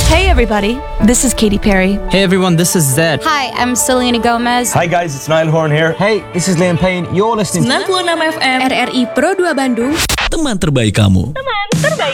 Hey everybody, this is Katy Perry. Hey everyone, this is Zed. Hi, I'm Selena Gomez. Hi guys, it's Niall Horn here. Hey, this is Liam Payne. You're listening to 96 FM RRI Pro 2 Bandung. Teman terbaik kamu. Teman terbaik